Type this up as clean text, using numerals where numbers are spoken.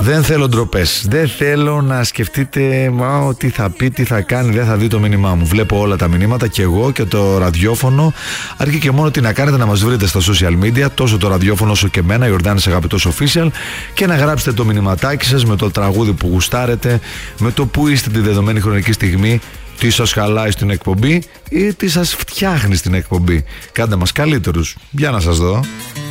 Δεν θέλω ντροπές. Δεν θέλω να σκεφτείτε τι θα πει, τι θα κάνει, δεν θα δει το μήνυμά μου. Βλέπω όλα τα μηνύματα και εγώ και το ραδιόφωνο. Αρκεί και μόνο τι να κάνετε, να μας βρείτε στα social media, τόσο το ραδιόφωνο όσο και εμένα, Ιορδάνης Αγαπητός Official, και να γράψετε το μηνυματάκι σας με το τραγούδι που γουστάρετε, με το που είστε τη δεδομένη χρονική στιγμή, τι σας χαλάει στην εκπομπή ή τι σας φτιάχνει στην εκπομπή. Κάντε μας καλύτερους. Για να σας δω.